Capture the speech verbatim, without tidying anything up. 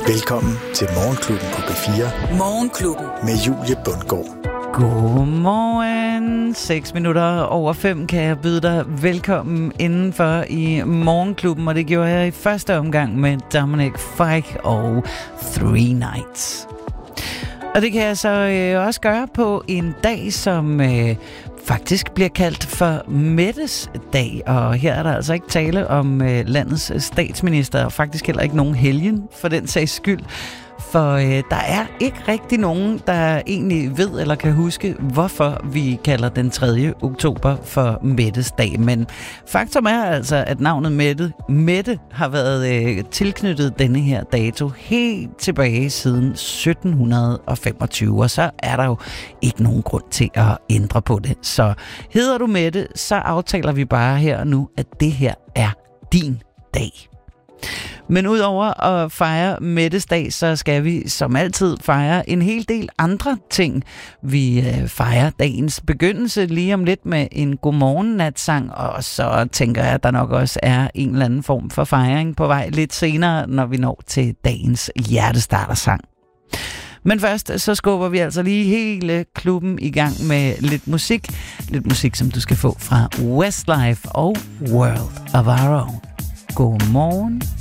Velkommen til Morgenklubben på B fire. Morgenklubben. Med Julie Bundgaard. Godmorgen. seks minutter over fem kan jeg byde dig velkommen indenfor i Morgenklubben, og det gjorde jeg i første omgang med Dominic Fike og Three Nights. Og det kan jeg så øh, også gøre på en dag, som øh, faktisk bliver kaldt for Mettes dag. Og her er der altså ikke tale om øh, landets statsminister, og faktisk heller ikke nogen helgen for den sags skyld. For øh, der er ikke rigtig nogen, der egentlig ved eller kan huske, hvorfor vi kalder den tredje oktober for Mettes dag. Men faktum er altså, at navnet Mette, Mette har været øh, tilknyttet denne her dato helt tilbage siden sytten femogtyve. Og så er der jo ikke nogen grund til at ændre på det. Så hedder du Mette, så aftaler vi bare her og nu, at det her er din dag. Men udover at fejre Mettes dag, så skal vi som altid fejre en hel del andre ting. Vi øh, fejrer dagens begyndelse lige om lidt med en godmorgen-natsang, og så tænker jeg, at der nok også er en eller anden form for fejring på vej lidt senere, når vi når til dagens hjertestartersang. Men først så skubber vi altså lige hele klubben i gang med lidt musik. Lidt musik, som du skal få fra Westlife og World of Our Own. Godmorgen.